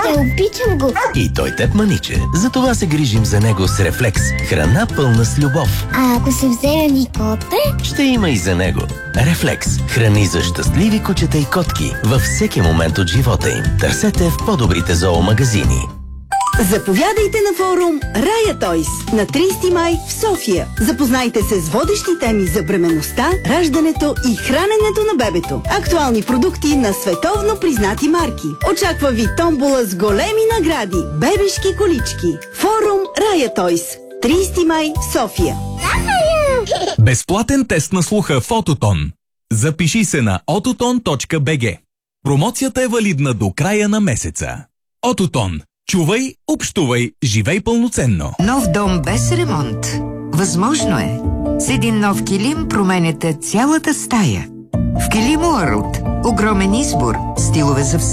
обичам го. И той теб маниче. Затова се грижим за него с Рефлекс. Храна пълна с любов. А ако се вземе ми коте? Ще има и за него. Рефлекс. Храни за щастливи кучета и котки във всеки момент от живота им. Търсете в по-добрите зоомагазини. Заповядайте на форум Рая Тойс на 30 май в София. Запознайте се с водещи теми за бременността, раждането и храненето на бебето. Актуални продукти на световно признати марки. Очаква ви томбола с големи награди. Бебешки колички. Форум Рая Тойс. 30 май в София. Безплатен тест на слуха в Ототон. Запиши се на ototon.bg. Промоцията е валидна до края на месеца. Ототон. Чувай, общувай, живей пълноценно. Нов дом без ремонт. Възможно е. С един нов килим променяте цялата стая. В Килим Уърлд огромен избор, стилове за